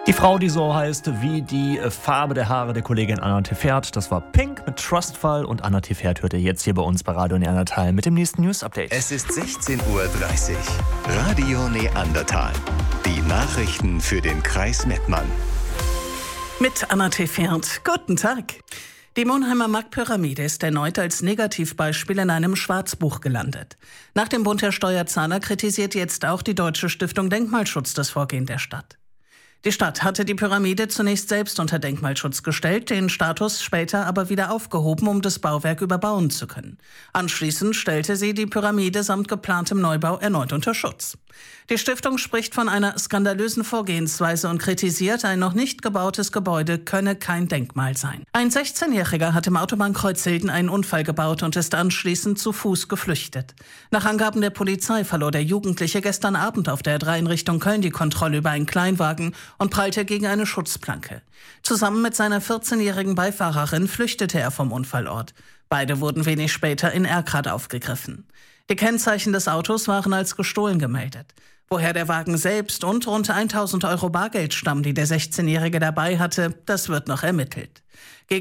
Die Frau, die so heißt wie die Farbe der Haare der Kollegin Anna Tefert, das war Pink mit Trustfall, und Anna Tefert hört ihr jetzt hier bei uns bei Radio Neandertal mit dem nächsten News-Update. Es ist 16:30 Uhr. Radio Neandertal. Die Nachrichten für den Kreis Mettmann. Mit Anna Tefert. Guten Tag. Die Monheimer Marktpyramide ist erneut als Negativbeispiel in einem Schwarzbuch gelandet. Nach dem Bund der Steuerzahler kritisiert jetzt auch die Deutsche Stiftung Denkmalschutz das Vorgehen der Stadt. Die Stadt hatte die Pyramide zunächst selbst unter Denkmalschutz gestellt, den Status später aber wieder aufgehoben, um das Bauwerk überbauen zu können. Anschließend stellte sie die Pyramide samt geplantem Neubau erneut unter Schutz. Die Stiftung spricht von einer skandalösen Vorgehensweise und kritisiert, ein noch nicht gebautes Gebäude könne kein Denkmal sein. Ein 16-Jähriger hat im Autobahnkreuz Hilden einen Unfall gebaut und ist anschließend zu Fuß geflüchtet. Nach Angaben der Polizei verlor der Jugendliche gestern Abend auf der A3 in Richtung Köln die Kontrolle über einen Kleinwagen und prallte gegen eine Schutzplanke. Zusammen mit seiner 14-jährigen Beifahrerin flüchtete er vom Unfallort. Beide wurden wenig später in Erkrath aufgegriffen. Die Kennzeichen des Autos waren als gestohlen gemeldet. Woher der Wagen selbst und rund 1.000 € Bargeld stammen, die der 16-Jährige dabei hatte, das wird noch ermittelt.